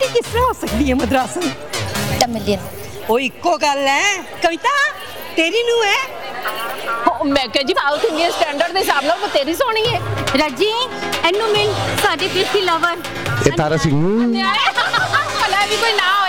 ਛੋਟੀ ਕਿਸ ਤਰ੍ਹਾਂ ਹੋ ਸਕਦੀ ਹੈ ਮਦਰਾਸਨ? ਤਮਿਲੀਅਨ। ਉਹ ਇੱਕੋ ਗੱਲ ਹੈ। ਕਵਿਤਾ ਤੇਰੀ ਨੂੰ ਹੈ। ਮੈਂ ਕਿਹਾ ਜੀ ਸਾਊਥ ਇੰਡੀਅਨ ਸਟੈਂਡਰਡ ਦੇ ਹਿਸਾਬ ਨਾਲ ਤੇਰੀ ਸੋਹਣੀ ਹੈ। ਰਾਜੀ ਇਹਨੂੰ ਮਿਲ ਸਾਡੇ ਕਿਰਤੀ ਲਵਰ ਇਹ ਤਾਰਾ ਸਿੰਘ ਭਲਾ ਵੀ ਕੋਈ ਨਾ